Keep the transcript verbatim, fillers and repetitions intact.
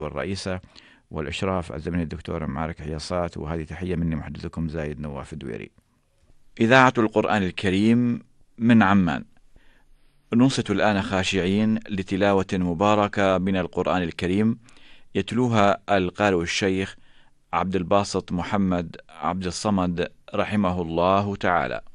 والرئيسة والإشراف الزمني الدكتور معارك حياصات، وهذه تحية مني محدثكم زايد نواف الدويري. إذاعة القرآن الكريم من عمان، ننصت الآن خاشعين لتلاوة مباركة من القرآن الكريم يتلوها القارئ الشيخ عبد الباسط محمد عبد الصمد رحمه الله تعالى.